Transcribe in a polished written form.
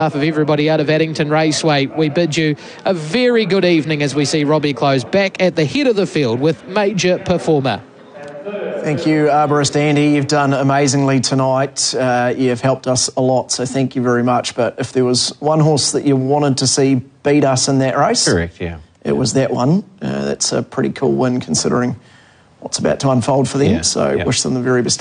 Of everybody out of Addington Raceway, we bid you a very good evening as we see Robbie Close back at the head of the field with Major Performer. Thank you, Arborist Andy. You've done amazingly tonight. You've helped us a lot, so thank you very much. But if there was one horse that you wanted to see beat us in that race, correct, yeah, it was that one. That's a pretty cool win considering what's about to unfold for them. Yeah, so yeah. wish them the very best.